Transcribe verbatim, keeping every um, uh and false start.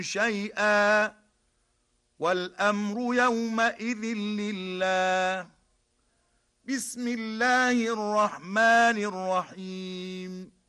شيئا والأمر يومئذ لله. بسم الله الرحمن الرحيم.